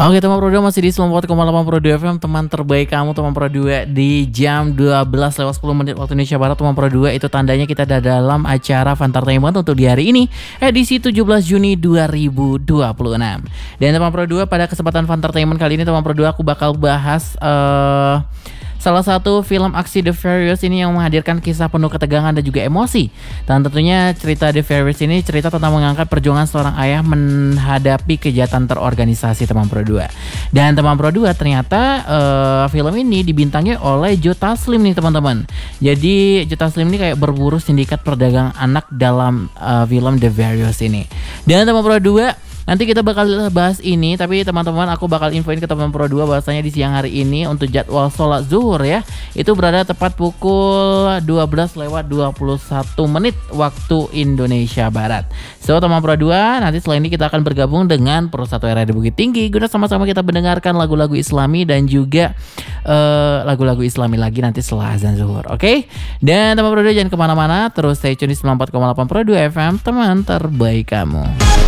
Oke teman Pro 2 masih di 94,8 Pro 2 FM, teman terbaik kamu teman Pro 2 di jam 12:10 waktu Indonesia Barat. Teman Pro 2 itu tandanya kita ada dalam acara Fantartainment untuk di hari ini, edisi 17 Juni 2026. Dan teman Pro 2 pada kesempatan Fantartainment kali ini teman Pro 2 aku bakal bahas salah satu film aksi The Furious ini yang menghadirkan kisah penuh ketegangan dan juga emosi. Dan tentunya cerita The Furious ini cerita tentang mengangkat perjuangan seorang ayah menghadapi kejahatan terorganisasi teman Pro 2. Dan teman Pro 2 ternyata film ini dibintangi oleh Joe Taslim nih teman-teman. Jadi Joe Taslim ini kayak berburu sindikat perdagangan anak dalam film The Furious ini. Dan teman Pro 2 nanti kita bakal bahas ini, tapi teman-teman aku bakal infoin ke teman Pro 2 bahwasanya di siang hari ini untuk jadwal sholat zuhur ya, itu berada tepat pukul 12:21 waktu Indonesia Barat. So teman Pro 2, nanti setelah ini kita akan bergabung dengan Pro 1 RRI Bukit Tinggi guna sama-sama kita mendengarkan lagu-lagu Islami dan juga lagu-lagu Islami lagi nanti setelah azan zuhur. Oke? Dan teman Pro 2 jangan kemana-mana, terus stay tune di 94,8 Pro 2 FM, teman terbaik kamu.